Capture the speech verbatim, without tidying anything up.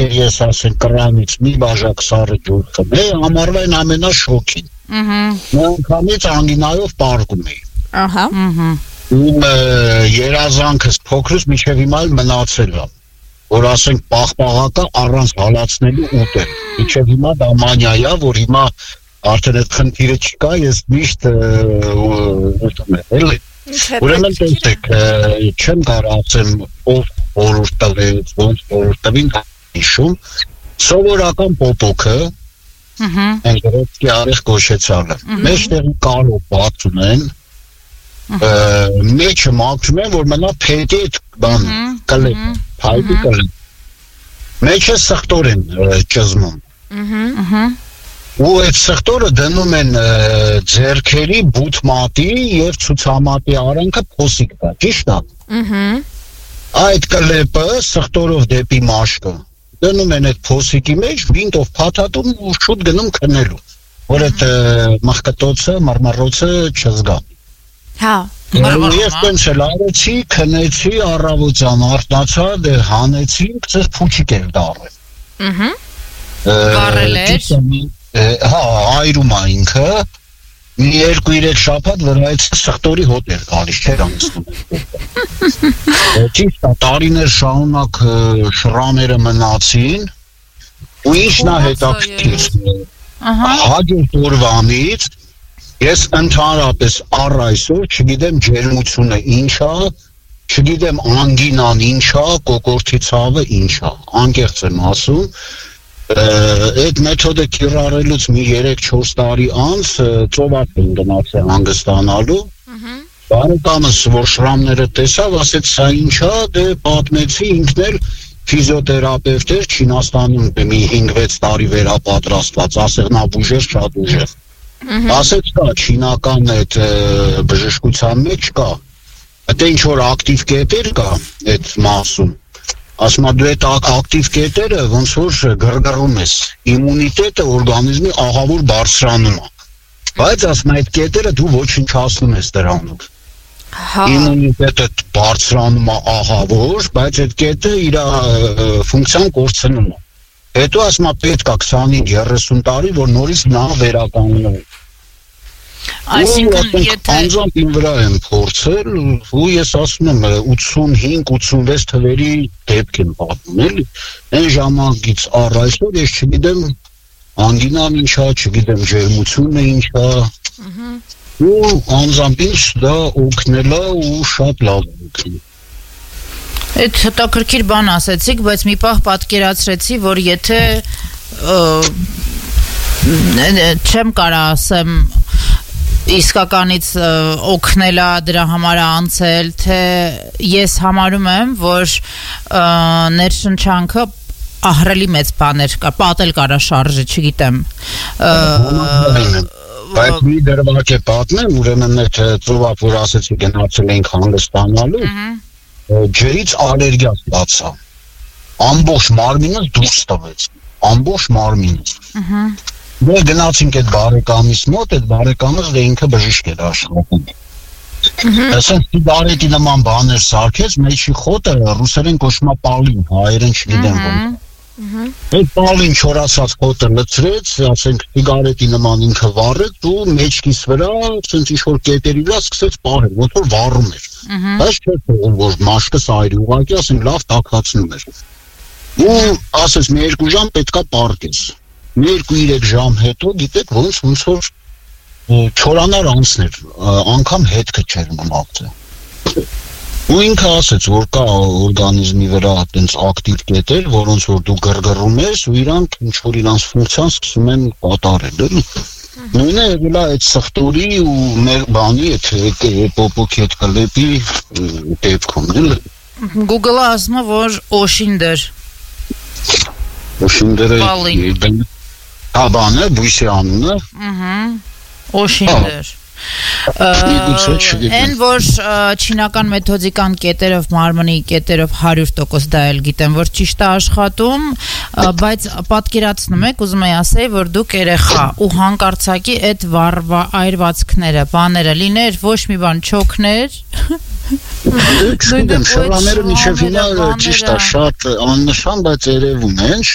ովքեր ես ասենք կռանից մի բաժակ սառը ջուր խմեի, ամառվային ամենաշոքին։ Միանգամից անգինայով պարկում էի։ Ահա։ Իմ երազանքս փոքրուց մինչև հիմա էլ մնացել է, որ ասենք պաղպաղակը առանց հալածնելու ուտել։ Մինչև հիմա դա մանիա է, որ հիմա արդեն այդ խնդիրը չկա, ես միշտ ուտում եմ, էլի։ Ուրեմն տեսեք, չեմ կարող ասեմ ով որոշ տվեց, ոնց որոշ տվին հիշում, սովորական պոպոքը, ընկերոջի արեղ կոշեցալը, մեջտեղի կարով բաց ունեն, մեջը մաքրում են, որ մնա փետի այդ բան կլեպ, փայտի կլեպ, մեջը սխտոր են ճզմում, ու այդ սխտորը դնում են ձերքերի բութմատի և ցուցամատի արանքը փոսիկ դա, ճիշտ է։ Այդ կլեպը սխտորով դեպի մաշկը դնում են այդ փոսիկի մեջ, վինտով փաթաթում ու շուտ գնում քնելու, որ այդ մխկտոցը, մռմռոցը չզգա։ Հա, ես տենց էլ արեցի, քնեցի, առավոտյան արթնացա, դե հանեցի, ձեզ փուչիկ էր դառել։ Վառել էր։ Հա, այրում է ինքը, մի երկու երեք շաբաթ վրայից սխտորի հոտ էր գալիս, չէր անցնում։ Ճիշտ է, տարիներ շարունակ շրամերը մնացին, ու ինչն է հետաքրքիր։ Հաջորդ օրվանից ես ընդհանրապես առ այսօր չգիտեմ ջերմությունը ինչ է, չգիտեմ անգինան ինչ է, կոկորդի ցավը ինչ է, անկեղծ եմ ասում։ Այդ մեթոդը կիրառելուց մի երեք-չորս տարի անց ծովափ են գնացել հանգստանալու, բարեկամս, որ շրամները տեսավ, ասեց սա ինչ է, դե պատմեցի, ինքն էլ ֆիզիոթերապևտ էր, Չինաստանում մի հինգ-վեց տարի վերապատրաստված, ասեղնաբուժեր, շատ ուժեղ։ Ասեց կա, չինական այդ բժշկության մեջ կա, այդ ինչ որ ակտիվ կետեր կա այդ մասում, ասում դու այդ ակտիվ կետերը ոնց որ գրգռում ես, իմունիտետը օրգանիզմի ահավոր բարձրանում է, բայց ասում այդ կետերը դու ոչնչացնում ես դրանով, իմունիտետը բարձրանում է ահավոր, բայց այդ կետը իր ֆունկցիան կորցնում է, հետո ասում պետք է քսանհինգ-երեսուն տարի, որ նորից նա վերականգնվի։ Այսինքն եթե անձամբ իմ վրա եմ փորձել ու ես ասում եմ ութսունհինգ-ութսունվեց թվերի դեպք եմ պատմում էլի այն ժամանակից առ այսօր ես չգիտեմ անգինան ինչ է, չգիտեմ ջերմությունը ինչ է ու անձամբ ինձ դա օգնել է ու շատ լավ օգնել։ Այդ հետաքրքիր բան ասեցիք, բայց մի պահ պատկերացրեցի, որ եթե չեմ կարող ասեմ իսկականից օգնելա դրա համար անցել, թե ես համարում եմ, որ ներշնչանքը ահռելի մեծ բաներ կա, պատել կարա շարժը, չգիտեմ։ Բայց մի դրվակ է պատմեմ, ուրեմն այդ ծովափ, որ ասեցի գնացել ենք հանգստանալու, ջրից ալերգիա ստացա, ամբողջ մարմինս դուրս տվեց, ամբողջ մարմինս։ Դե գնացինք այդ բարեկամիս մոտ, այդ բարեկամս դե ինքը բժիշկ էր աշխատում։ Ասենք սիգարետի նման բաներ սարքեց, մեջի խոտը ռուսերեն կոչվում է պալին, հայերեն չգիտեմ ոնց։ Այդ պալին չորացած խոտը լցրեց, ասենք սիգարետի նման ինքը վառեց ու մեջքիս վրա, ասենք ինչ-որ կետերի վրա սկսեց պահել, ոնց որ վառում էր։ Բայց չէր թողում, որ մաշկս այրի, ուղղակի ասենք լավ տաքացնում էր։ Ու ասես մի երկու ժամ պետքա պառկես։ Մի երկու-երեք ժամ հետո գիտեք ոնց ոնց որ չորանար անցներ, անգամ հետքը չէր մնացել։ Ու ինքը ասեց, որ կա օրգանիզմի վրա այդպես ակտիվ կետեր, որոնց որ դու գրգռում ես ու իրանք ինչ որ իրանց ֆունկցիան սկսում են կատարել, էլի։ Նույնը եղել է այդ սխտորի ու մեր բանի այդ պոպոքի այդ կլեպի դեպքում, էլի։ Google-ը ասում է, որ օշինդեր։ Օշինդերը Հա բան է, բույսի անունը։ Օշինդեր։ Այն որ չինական մեթոդիկան կետերով մարմնի կետերով հարյուր տոկոս դա էլ գիտեմ որ ճիշտ է աշխատում, բայց պատկերացնում եք, ուզում եմ ասել, որ դուք երեխա ու հանկարծակի այդ այրվածքները, բաները լիներ, ոչ մի բան չօգներ։ Չգիտեմ, շրջանները մինչև հիմա ճիշտ է շատ աննշան, բայց երևում են,